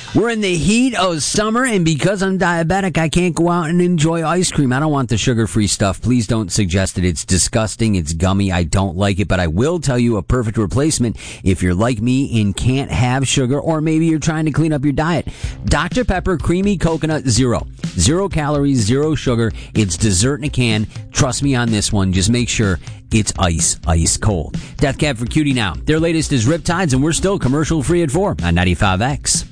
We're in the heat of summer, and because I'm diabetic, I can't go out and enjoy ice cream. I don't want the sugar-free stuff. Please don't suggest it. It's disgusting. It's gummy. I don't like it, but I will tell you a perfect replacement if you're like me and can't have sugar, or maybe you're trying to clean up your diet. Dr. Pepper Creamy Coconut Zero. 0 calories, 0 sugar. It's dessert in a can. Trust me on this one. Just make sure it's ice cold. Death Cab for Cutie now. Their latest is Riptides, and we're still commercial free at 4 on 95X.